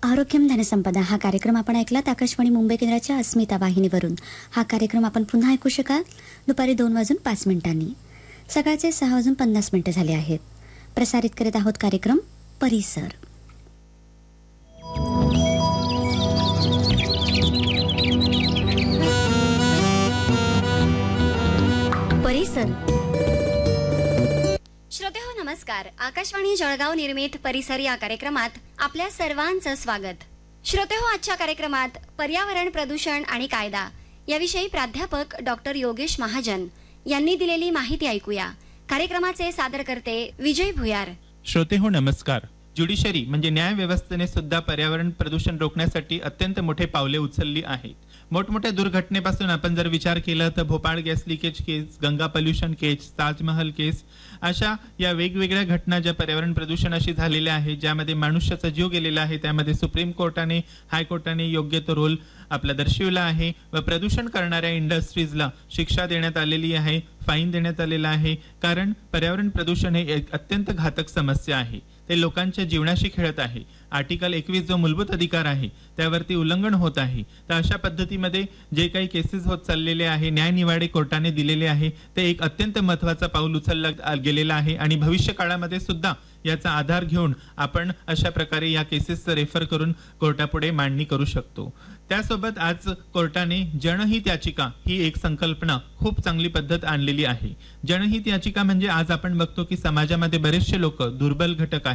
आरोग्यम धनसंपदा हा कार्यक्रम आपण ऐकलात आकाशवाणी मुंबई केंद्राच्या अस्मिता वाहिनीवरून. हा कार्यक्रम आपण पुन्हा ऐकू शकाल दुपारी 2:05 सकाळचे 6:50 झाले आहेत. प्रसारित करीत आहोत कार्यक्रम परिसर. परिसर. श्रोते हो नमस्कार. आकाशवाणी जळगाव निर्मित परिसर या कार्यक्रमात आपल्या सर्वांचं स्वागत. श्रोते हो, आजच्या कार्यक्रमात पर्यावरण प्रदूषण आणि कायदा याविषयी प्राध्यापक डॉक्टर योगेश महाजन यांनी दिलेली माहिती ऐकूया. कार्यक्रमाचे सादरकर्ते विजय भुयार. श्रोते हो नमस्कार. ज्युडिशरी म्हणजे न्याय व्यवस्थेने सुद्धा पर्यावरण प्रदूषण रोखण्यासाठी अत्यंत मोठे पावले उचलली आहेत. मोठमोठ्या दुर्घटनेपासून आपण जर विचार केला तर भोपाळ गॅस लिकेज केस, गंगा पोल्युशन केस, ताजमहल केस, अशा या वेगवेगळ्या घटना ज्या पर्यावरण प्रदूषणाशी झालेल्या आहेत, ज्यामध्ये मनुष्याचा जीव गेलेला आहे, त्यामध्ये सुप्रीम कोर्टाने, हायकोर्टाने योग्य तो रोल आपला दर्शविला आहे व प्रदूषण करणाऱ्या इंडस्ट्रीजला शिक्षा देण्यात आलेली आहे, फाईन देण्यात आलेला आहे. कारण पर्यावरण प्रदूषण हे एक अत्यंत घातक समस्या आहे. ते लोकांच्या जीवनाशी खेळत आहे. आर्टिकल 21 जो मूलभूत अधिकार आहे त्यावरती उल्लंघन होत आहे. तर अशा पद्धतीमध्ये जे काही केसेस होत चाललेले आहे, न्यायनिवाडे कोर्टाने दिलेले आहे, ते एक अत्यंत महत्त्वाचा पाऊल उचललं गेलेलं आहे आणि भविष्य काळामध्ये सुद्धा याचा आधार घेऊन आपण अशा प्रकारे या केसेसचं रेफर करून कोर्टापुढे मांडणी करू शकतो. त्यासोबत आज कोर्टाने जनहित याचिका ही एक संकल्पना खूप चांगली पद्धत आणलेली आहे. जनहित याचिका म्हणजे आज आपण बघतो की समाजामध्ये बरेचसे लोक दुर्बल घटक आहेत,